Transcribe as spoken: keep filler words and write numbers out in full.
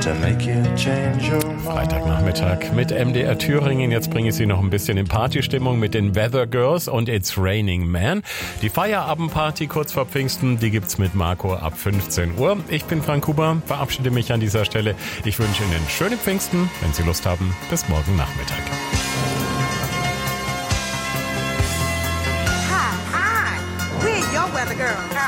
to make you change your mind. Freitagnachmittag mit M D R Thüringen. Jetzt bringe ich Sie noch ein bisschen in Partystimmung mit den Weather Girls und It's Raining Man. Die Feierabendparty kurz vor Pfingsten, die gibt's mit Marco ab fünfzehn Uhr. Ich bin Frank Huber, verabschiede mich an dieser Stelle. Ich wünsche Ihnen schöne Pfingsten. Wenn Sie Lust haben, bis morgen Nachmittag. Hi, hi. We're your weather girls.